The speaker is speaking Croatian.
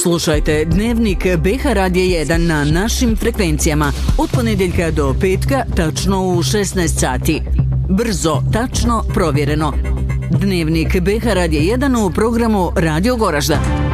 Slušajte Dnevnik BH Radija 1 na našim frekvencijama od ponedjeljka do petka tačno u 16 sati. Brzo, tačno, provjereno. Dnevnik BH Radija 1 u programu Radio Goražda.